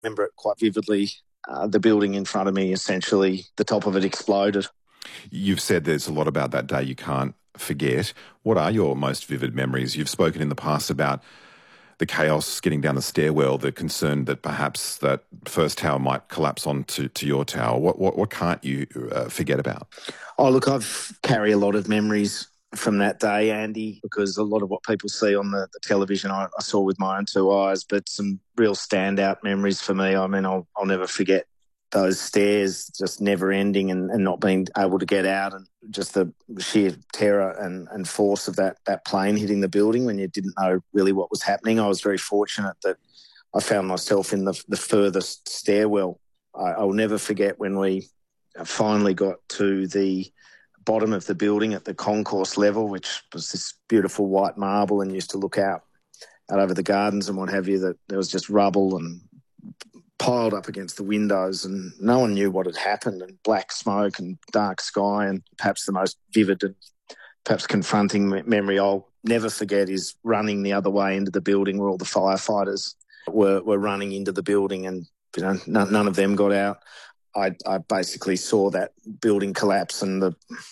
remember it quite vividly. The building in front of me, essentially, the top of it exploded. You've said there's a lot about that day you can't forget. What are your most vivid memories? You've spoken in the past about the chaos getting down the stairwell, the concern that perhaps that first tower might collapse onto your tower. What can't you forget about? Oh, look, carry a lot of memories from that day, Andy, because a lot of what people see on the television I saw with my own two eyes, but some real standout memories for me. I mean, I'll never forget those stairs just never ending and not being able to get out, and just the sheer terror and force of that plane hitting the building when you didn't know really what was happening. I was very fortunate that I found myself in the furthest stairwell. I'll never forget when we finally got to the bottom of the building at the concourse level, which was this beautiful white marble and used to look out over the gardens and what have you, that there was just rubble and piled up against the windows, and no one knew what had happened, and black smoke and dark sky. And perhaps the most vivid and perhaps confronting memory I'll never forget is running the other way into the building where all the firefighters were running into the building, and none of them got out. I basically saw that building collapse and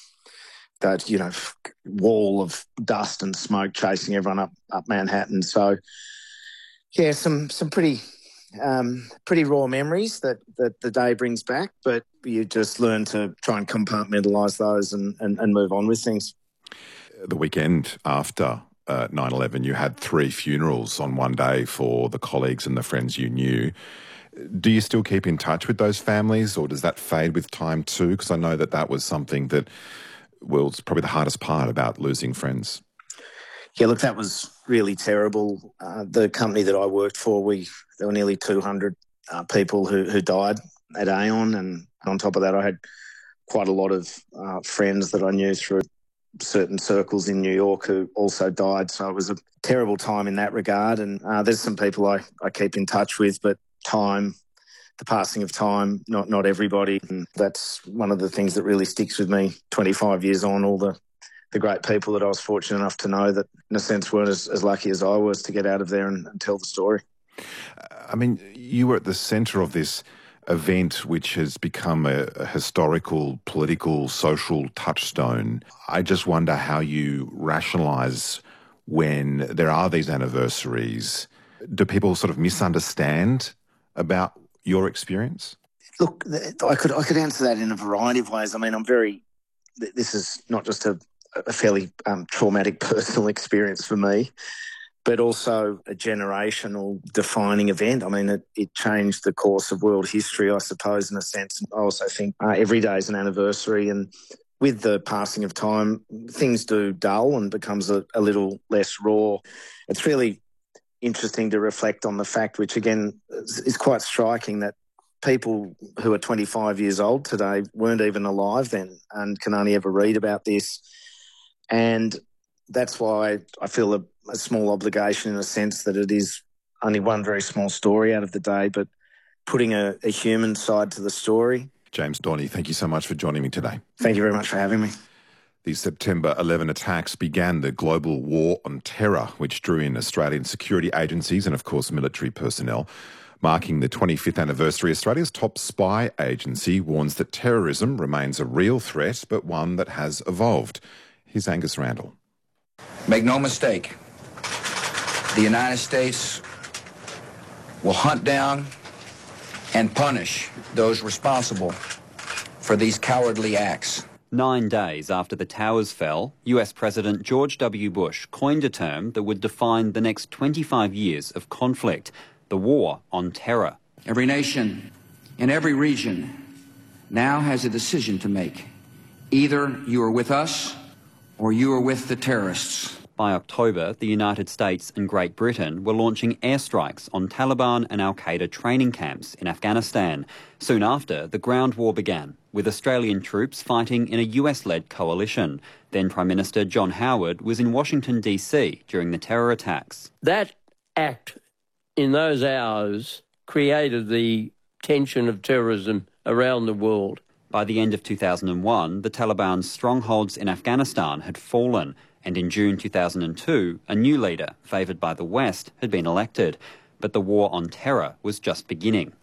that wall of dust and smoke chasing everyone up Manhattan. So, yeah, some pretty raw memories that the day brings back, but you just learn to try and compartmentalise those and move on with things. The weekend after 9/11, you had 3 funerals on one day for the colleagues and the friends you knew. Do you still keep in touch with those families, or does that fade with time too? Because I know that was something that was probably the hardest part about losing friends. Yeah, look, that was really terrible. The company that I worked for, there were nearly 200 people who died at Aon, and on top of that I had quite a lot of friends that I knew through certain circles in New York who also died. So it was a terrible time in that regard, and there's some people I keep in touch with, but the passing of time, not everybody. And that's one of the things that really sticks with me 25 years on, all the great people that I was fortunate enough to know that, in a sense, weren't as lucky as I was to get out of there and tell the story. I mean, you were at the centre of this event which has become a historical, political, social touchstone. I just wonder how you rationalise when there are these anniversaries. Do people sort of misunderstand about your experience? Look, I could answer that in a variety of ways. I mean, this is not just a fairly traumatic personal experience for me, but also a generational defining event. I mean, it changed the course of world history, I suppose, in a sense. I also think every day is an anniversary, and with the passing of time, things do dull and becomes a little less raw. It's really interesting to reflect on the fact, which again is quite striking, that people who are 25 years old today weren't even alive then and can only ever read about this. And that's why I feel a small obligation, in a sense, that it is only one very small story out of the day, but putting a human side to the story. James Dorney, thank you so much for joining me today. Thank you very much for having me. The September 11 attacks began the global war on terror, which drew in Australian security agencies and, of course, military personnel. Marking the 25th anniversary, Australia's top spy agency warns that terrorism remains a real threat, but one that has evolved. Here's Angus Randall. Make no mistake, the United States will hunt down and punish those responsible for these cowardly acts. 9 days after the towers fell, US President George W. Bush coined a term that would define the next 25 years of conflict, the war on terror. Every nation in every region now has a decision to make. Either you are with us or you are with the terrorists. By October, the United States and Great Britain were launching airstrikes on Taliban and al-Qaeda training camps in Afghanistan. Soon after, the ground war began, with Australian troops fighting in a US-led coalition. Then Prime Minister John Howard was in Washington, D.C. during the terror attacks. That act in those hours created the tension of terrorism around the world. By the end of 2001, the Taliban's strongholds in Afghanistan had fallen, and in June 2002, a new leader, favoured by the West, had been elected. But the war on terror was just beginning.